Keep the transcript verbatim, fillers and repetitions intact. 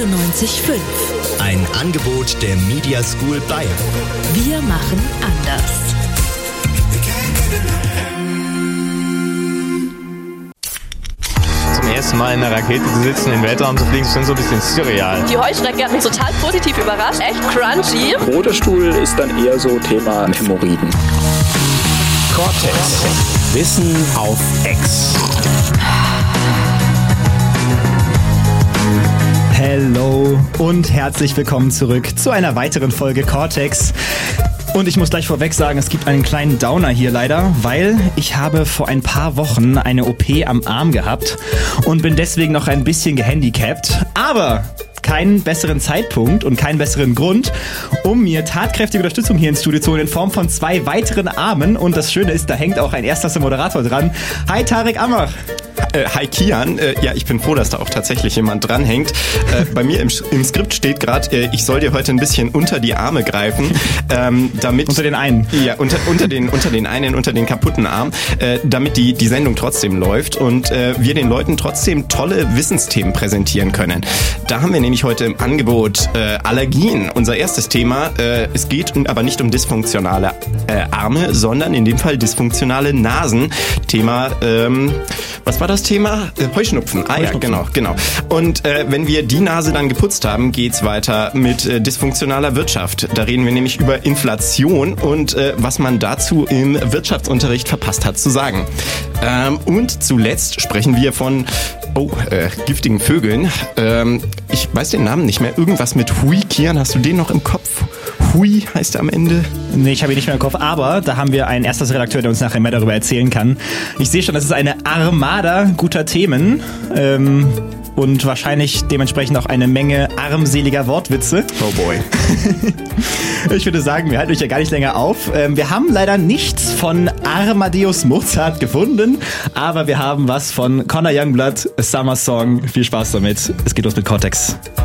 vierundneunzig Komma fünf. Ein Angebot der Media School Bayern. Wir machen anders. Zum ersten Mal in einer Rakete zu sitzen, in den Weltraum zu fliegen, ist schon so ein bisschen surreal. Die Heuschrecke hat mich total positiv überrascht. Echt crunchy. Roter Stuhl ist dann eher so Thema Hämorrhoiden. Cortex. Wissen auf Ex. Hello und herzlich willkommen zurück zu einer weiteren Folge Cortex. Und ich muss gleich vorweg sagen, es gibt einen kleinen Downer hier leider, weil ich habe vor ein paar Wochen eine O P am Arm gehabt und bin deswegen noch ein bisschen gehandicapt. Aber keinen besseren Zeitpunkt und keinen besseren Grund, um mir tatkräftige Unterstützung hier ins Studio zu holen in Form von zwei weiteren Armen. Und das Schöne ist, da hängt auch ein Erstklasse-Moderator dran. Hi Tarek Ammar. Äh, hi Kian, äh, ja, ich bin froh, dass da auch tatsächlich jemand dranhängt. Äh, bei mir im, im Skript steht gerade, äh, ich soll dir heute ein bisschen unter die Arme greifen, ähm, damit... Unter den einen. Ja, unter, unter, den, unter den einen, unter den kaputten Arm, äh, damit die, die Sendung trotzdem läuft und äh, wir den Leuten trotzdem tolle Wissensthemen präsentieren können. Da haben wir nämlich heute im Angebot äh, Allergien, unser erstes Thema. Äh, es geht aber nicht um dysfunktionale äh, Arme, sondern in dem Fall dysfunktionale Nasen. Thema, ähm, was war das Thema? Äh, Heuschnupfen. Ah ja, genau, genau. Und äh, wenn wir die Nase dann geputzt haben, geht's weiter mit äh, dysfunktionaler Wirtschaft. Da reden wir nämlich über Inflation und äh, was man dazu im Wirtschaftsunterricht verpasst hat zu sagen. Ähm, und zuletzt sprechen wir von oh, äh, giftigen Vögeln. Ähm, ich weiß den Namen nicht mehr. Irgendwas mit Hui. Kian, hast du den noch im Kopf? Hui heißt er am Ende? Nee, ich habe ihn nicht mehr im Kopf, aber da haben wir einen Erstklasse-Redakteur, der uns nachher mehr darüber erzählen kann. Ich sehe schon, das ist eine Armada guter Themen ähm, und wahrscheinlich dementsprechend auch eine Menge armseliger Wortwitze. Oh boy. Ich würde sagen, wir halten euch ja gar nicht länger auf. Ähm, wir haben leider nichts von Amadeus Mozart gefunden, aber wir haben was von Conor Youngblood, A Summer Song. Viel Spaß damit. Es geht los mit Cortex.